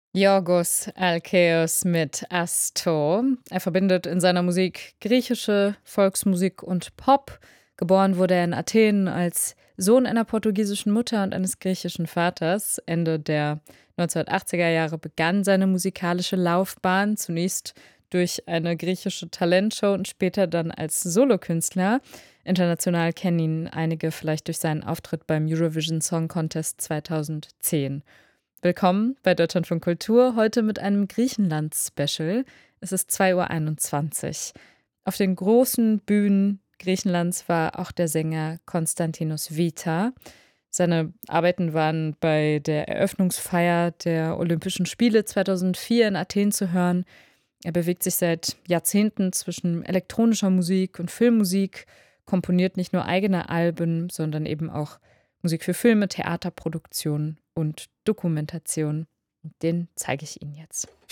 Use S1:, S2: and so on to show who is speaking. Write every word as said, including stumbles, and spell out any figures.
S1: Yorgos Alkeos mit Astor. Er verbindet in seiner Musik griechische Volksmusik und Pop. Geboren wurde er in Athen als Sohn einer portugiesischen Mutter und eines griechischen Vaters. Ende der neunzehnhundertachtziger Jahre begann seine musikalische Laufbahn, zunächst durch eine griechische Talentshow und später dann als Solokünstler. International kennen ihn einige vielleicht durch seinen Auftritt beim Eurovision Song Contest zweitausendzehn. Willkommen bei Deutschlandfunk Kultur, heute mit einem Griechenland-Special. Es ist zwei Uhr einundzwanzig. Auf den großen Bühnen Griechenlands war auch der Sänger Konstantinos Vita. Seine Arbeiten waren bei der Eröffnungsfeier der Olympischen Spiele zweitausendvier in Athen zu hören. Er bewegt sich seit Jahrzehnten zwischen elektronischer Musik und Filmmusik, komponiert nicht nur eigene Alben, sondern eben auch Musik für Filme, Theaterproduktionen und Dokumentation. Den zeige ich Ihnen jetzt.